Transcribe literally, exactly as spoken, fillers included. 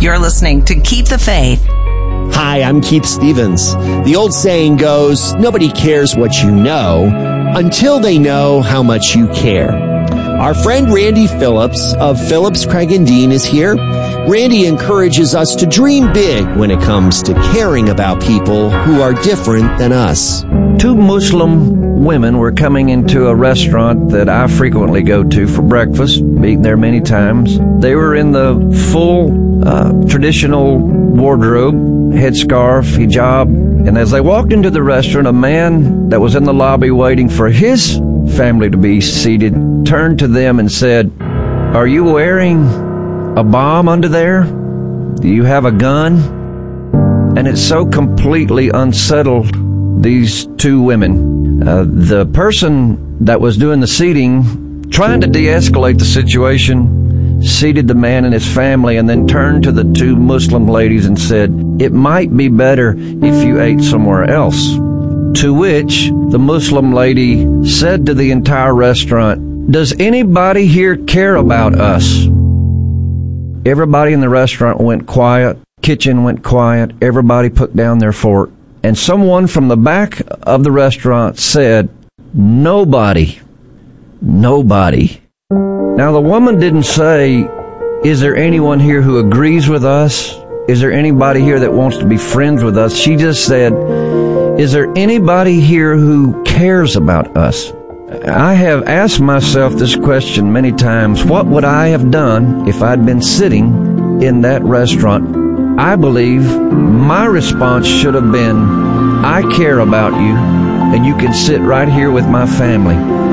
You're listening to Keep the Faith. Hi, I'm Keith Stevens. The old saying goes, nobody cares what you know until they know how much you care. Our friend Randy Phillips of Phillips, Craig and Dean is here. Randy encourages us to dream big when it comes to caring about people who are different than us. Two Muslim women were coming into a restaurant that I frequently go to for breakfast, eaten there many times. They were in the full uh, traditional wardrobe, headscarf, hijab, and as they walked into the restaurant, a man that was in the lobby waiting for his family to be seated turned to them and said, "Are you wearing a bomb under there? Do you have a gun?" And it so completely unsettled these two women. Uh, the person that was doing the seating, trying to de-escalate the situation, seated the man and his family and then turned to the two Muslim ladies and said, "It might be better if you ate somewhere else." To which the Muslim lady said to the entire restaurant, "Does anybody here care about us?" Everybody in the restaurant went quiet. Kitchen went quiet. Everybody put down their fork. And someone from the back of the restaurant said, "Nobody. Nobody." Now, the woman didn't say, "Is there anyone here who agrees with us? Is there anybody here that wants to be friends with us?" She just said, "Is there anybody here who cares about us?" I have asked myself this question many times. What would I have done if I'd been sitting in that restaurant? I believe my response should have been, "I care about you, and you can sit right here with my family."